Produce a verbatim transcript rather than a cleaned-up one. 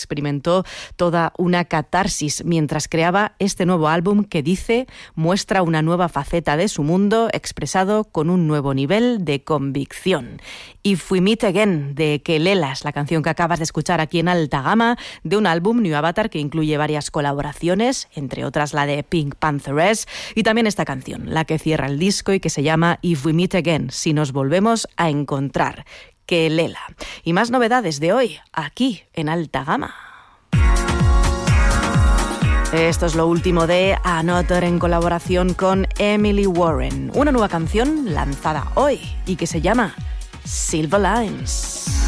experimentó toda una catarsis mientras creaba este nuevo álbum que dice muestra una nueva faceta de su mundo expresado con un nuevo nivel de convicción. If We Meet Again, de Kelela, es la canción que acabas de escuchar aquí en Alta Gama, de un álbum New Avatar que incluye varias colaboraciones, entre otras la de Pink Pantheress, y también esta canción, la que cierra el disco y que se llama If We Meet Again, si nos volvemos a encontrar, Kelela. Y más novedades de hoy, aquí en Alta Gama. Esto es lo último de Another en colaboración con Emily Warren, una nueva canción lanzada hoy y que se llama Silver Lines.